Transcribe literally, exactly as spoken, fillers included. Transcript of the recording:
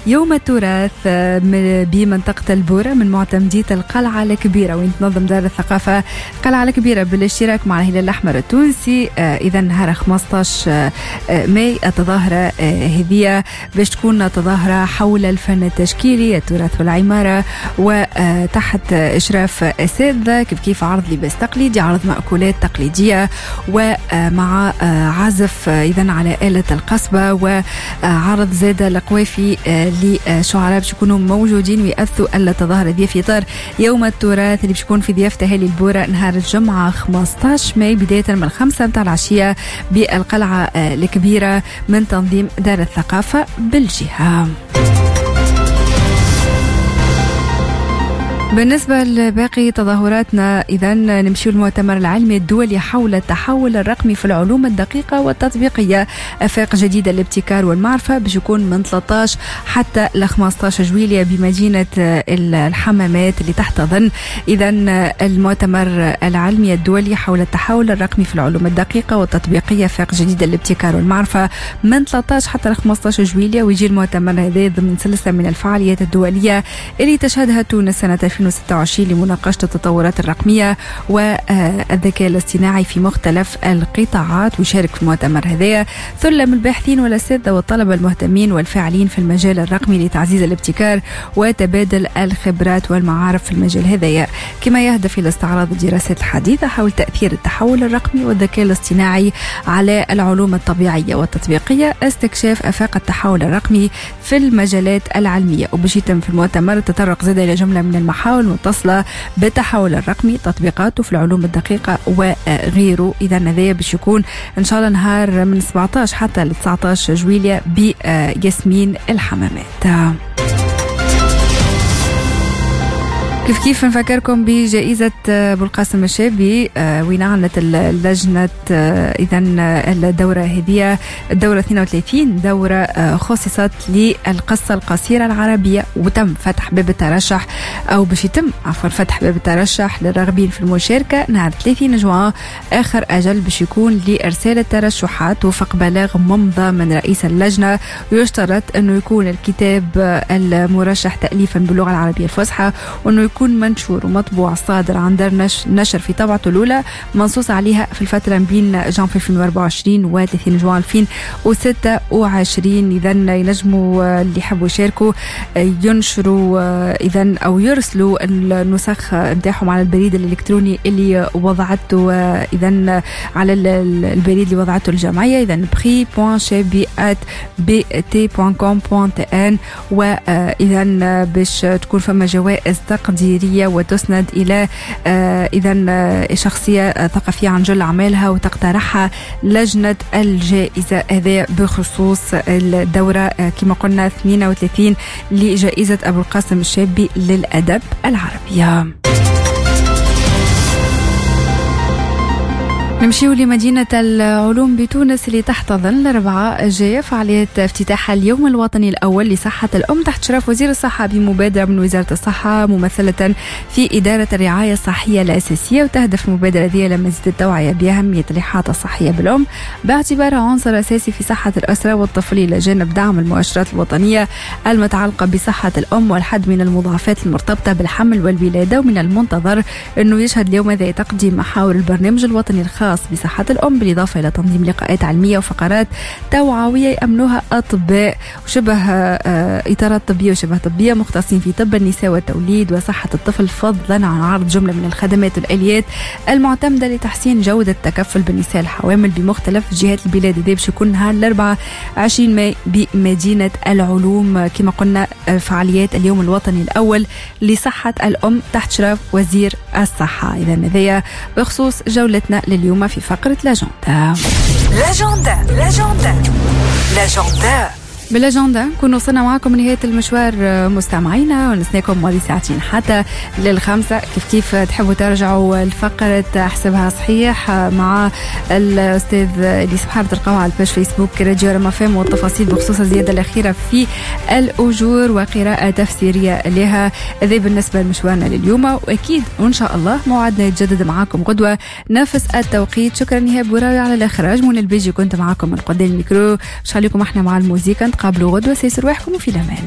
يوم التراث بمنطقة البورة من معتمدية القلعة الكبيرة، وين تنظم دار الثقافة القلعة الكبيرة بالاشتراك مع الهلال الأحمر التونسي. إذا نهار خمسطاش ماي التظاهرة هذه باش تكون تظاهرة حول الفن التشكيلي، التراث والعمارة، وتحت إشراف أساتذة، كيف كيف عرض لباس تقليدي، عرض مأكولات تقليدية، ومع عزف إذن على آلة القصبة، وعرض زاد القوافي لشعراء باش يكونوا موجودين ويأثوا التظاهرة دي في إطار يوم التراث اللي باش يكون في ضيافة أهالي البورة نهار الجمعة خمسطاش ماي بداية من الخمسة متاع العشية بالقلعة الكبيرة من تنظيم دار الثقافة بالجهة. بالنسبة لباقي تظاهراتنا إذا نمشي المؤتمر العلمي الدولي حول التحول الرقمي في العلوم الدقيقة والتطبيقية، آفاق جديدة للابتكار والمعرفة، باش يكون من ثلاثة عشر حتى ل خمسطاش جويلية بمدينة الحمامات اللي تحتضن إذا المؤتمر العلمي الدولي حول التحول الرقمي في العلوم الدقيقة والتطبيقية، آفاق جديدة للابتكار والمعرفة، من ثلاثة عشر حتى ل خمسطاش جويلية. ويجي المؤتمر هذا ضمن سلسلة من الفعاليات الدولية اللي تشهدها تونس سنة ألفين وستة وعشرين لمناقشة التطورات الرقمية والذكاء الاصطناعي في مختلف القطاعات. ويشارك في المؤتمر هذا ثلة من الباحثين والأساتذة والطلبة المهتمين والفاعلين في المجال الرقمي لتعزيز الابتكار وتبادل الخبرات والمعارف في المجال هذا، كما يهدف إلى استعراض الدراسات الحديثة حول تأثير التحول الرقمي والذكاء الاصطناعي على العلوم الطبيعية والتطبيقية، استكشاف آفاق التحول الرقمي في المجالات العلمية. وباش يتم في المؤتمر تطرق زاد إلى جملة من المحاور المتصلة بالتحول الرقمي، تطبيقاته في العلوم الدقيقة وغيره. إذا هذا باش يكون إن شاء الله نهار من سبعطاش حتى ل تسعطاش جويلية بياسمين الحمامات. كيف كيف نفكركم بجائزة بولقاسم الشابي وين أعلنت اللجنة إذا الدورة هذه الدورة اثنين وثلاثين دورة خصصت للقصة القصيرة العربية، وتم فتح باب الترشح أو باش يتم عفوا فتح باب الترشح للراغبين في المشاركة نهار ثلاثين جوان آخر أجل باش يكون لإرسال الترشحات وفق بلاغ ممضى من رئيس اللجنة. ويشترط أنه يكون الكتاب المرشح تأليفا باللغة العربية الفصحى، وأنه يكون منشور ومطبوع صادر عن دار نشر في طبعته الأولى منصوص عليها في الفترة بين جانفي ألفين وأربعة وعشرين و ثلاثين جوان ألفين وستة وعشرين. إذا ينجموا اللي يحبوا يشاركوا ينشروا إذا أو يرسلوا النسخ نتاعهم على البريد الإلكتروني اللي وضعته إذا على البريد اللي وضعته الجمعية، إذا بري بوان شابي آت بي تي بوان كوم بوان تي إن. وإذا باش تكون فما جوائز تقديرية وتسند إلى آه إذا آه شخصية ثقافية عن جل أعمالها وتقترحها لجنة الجائزة هذا بخصوص الدورة آه كما قلنا اثنين وثلاثين لجائزة أبو القاسم الشابي للأدب العربية. نمشيو لمدينة العلوم بتونس اللي تحتضن الأربعاء الجاية فعاليات افتتاح اليوم الوطني الأول لصحة الأم تحت شراف وزير الصحة بمبادرة من وزارة الصحة ممثلة في إدارة الرعاية الصحية الأساسية. وتهدف المبادرة ذي لمزيد التوعية بأهمية الإحاطة الصحية بالأم باعتبارها عنصر أساسي في صحة الأسرة والطفل، إلى جانب دعم المؤشرات الوطنية المتعلقة بصحة الأم والحد من المضاعفات المرتبطة بالحمل والولادة. ومن المنتظر أنه يشهد اليوم هذا تقديم محاور البرنامج الوطني الخاص بصحة الأم، بالإضافة إلى تنظيم لقاءات علمية وفقرات توعوية يأمنوها أطباء وشبه إطارات طبية وشبه طبية مختصين في طب النساء والتوليد وصحة الطفل، فضلا عن عرض جملة من الخدمات والآليات المعتمدة لتحسين جودة التكفل بالنساء الحوامل بمختلف جهات البلاد. ده باش يكون نهار الأربعاء عشرين ماي بمدينة العلوم كما قلنا فعاليات اليوم الوطني الأول لصحة الأم تحت شراف وزير الصحة. إذا هذا بخصوص جولتنا لليوم في فقرة لاجوندا. لاجوندا لاجوندا لاجوندا بالأجندة نكون وصلنا معكم نهاية المشوار مستمعينا، ونسناكم مالي ساعتين حتى للخمسة. كيف كيف تحبوا ترجعوا لفقرة حسابها صحيح مع الأستاذ اللي سبحانه تلقاوها على الباج فيسبوك راديو رما فام، والتفاصيل بخصوص الزيادة الأخيرة في الأجور وقراءة تفسيرية لها. ذي بالنسبة لمشوارنا لليوم، وأكيد وإن شاء الله موعدنا يتجدد معكم غدوة نفس التوقيت. شكرا نهاب براوي على الإخراج، من البيجي كنت معكم من قدام الميكرو. مش خليكم احنا مع الموسيقى، نتقابلوا غدوة. سيسر روحكم وفي الأمان.